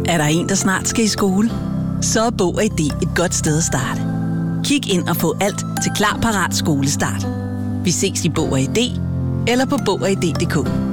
Er der en, der snart skal i skole? Så er Bog og ID et godt sted at starte. Kig ind og få alt til klar, parat skolestart. Vi ses i Bog og ID eller på bogogid.dk.